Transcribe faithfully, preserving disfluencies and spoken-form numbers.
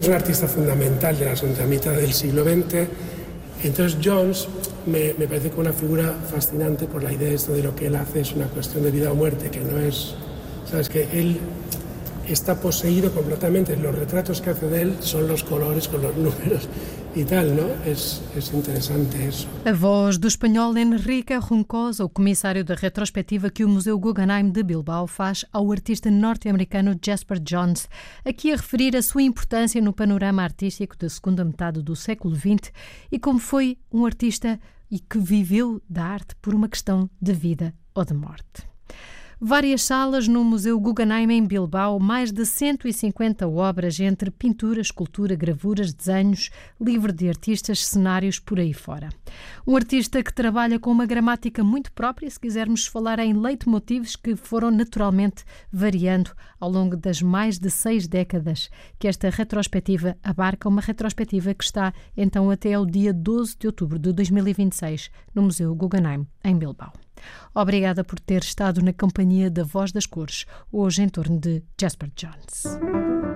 Es un artista fundamental de la segunda mitad del siglo veinte. Entonces Jones me, me parece que una figura fascinante por la idea de esto de lo que él hace es una cuestión de vida o muerte, que no es, sabes, que él está poseído completamente. Los retratos que hace de él son los colores con los números e tal, não? É, é interessante isso. A voz do espanhol Enrique Juncosa, o comissário da retrospectiva que o Museu Guggenheim de Bilbao faz ao artista norte-americano Jasper Johns, aqui a referir a sua importância no panorama artístico da segunda metade do século vinte e como foi um artista e que viveu da arte por uma questão de vida ou de morte. Várias salas no Museu Guggenheim em Bilbao, mais de cento e cinquenta obras entre pintura, escultura, gravuras, desenhos, livro de artistas, cenários, por aí fora. Um artista que trabalha com uma gramática muito própria, se quisermos falar em leitmotivos que foram naturalmente variando ao longo das mais de seis décadas que esta retrospectiva abarca, uma retrospectiva que está então até ao dia doze de outubro de dois mil e vinte e seis no Museu Guggenheim em Bilbao. Obrigada por ter estado na companhia da Voz das Cores, hoje em torno de Jasper Johns.